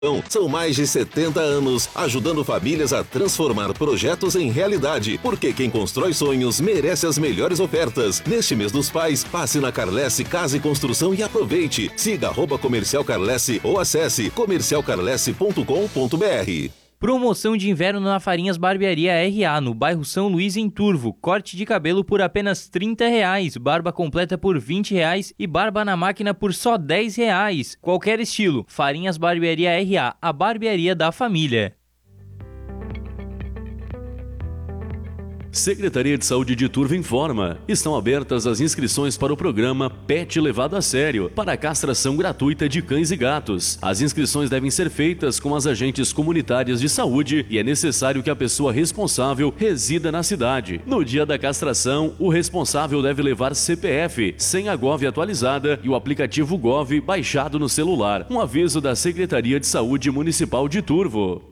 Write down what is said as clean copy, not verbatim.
São mais de 70 anos ajudando famílias a transformar projetos em realidade, porque quem constrói sonhos merece as melhores ofertas. Neste mês dos pais, passe na Carlesse Casa e Construção e aproveite. Siga @Comercial Carlesse ou acesse comercialcarlesse.com.br. Promoção de inverno na Farinhas Barbearia RA, no bairro São Luís, em Turvo. Corte de cabelo por apenas R$30, barba completa por R$20 e barba na máquina por só R$10. Qualquer estilo. Farinhas Barbearia RA, a barbearia da família. Secretaria de Saúde de Turvo informa: estão abertas as inscrições para o programa PET Levado a Sério, para a castração gratuita de cães e gatos. As inscrições devem ser feitas com as agentes comunitárias de saúde e é necessário que a pessoa responsável resida na cidade. No dia da castração, o responsável deve levar CPF, senha Gov atualizada e o aplicativo Gov baixado no celular. Um aviso da Secretaria de Saúde Municipal de Turvo.